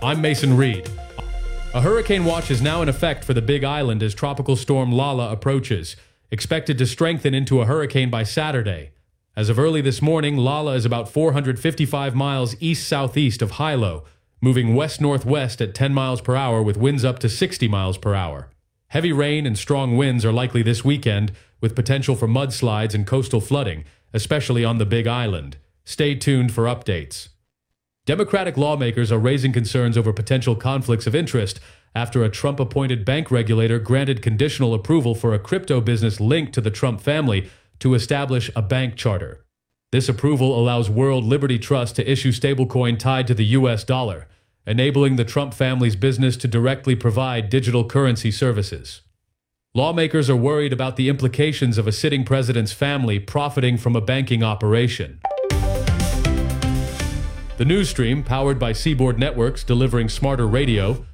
I'm Mason Reed. A hurricane watch is now in effect for the Big Island as Tropical Storm Lala approaches, expected to strengthen into a hurricane by Saturday. As of early this morning, Lala is about 455 miles east-southeast of Hilo, moving west-northwest at 10 miles per hour with winds up to 60 miles per hour. Heavy rain and strong winds are likely this weekend, with potential for mudslides and coastal flooding, especially on the Big Island. Stay tuned for updates. Democratic lawmakers are raising concerns over potential conflicts of interest after a Trump-appointed bank regulator granted conditional approval for a crypto business linked to the Trump family to establish a bank charter. This approval allows World Liberty Trust to issue stablecoin tied to the U.S. dollar, enabling the Trump family's business to directly provide digital currency services. Lawmakers are worried about the implications of a sitting president's family profiting from a banking operation. The news stream, powered by Seaboard Networks delivering smarter radio,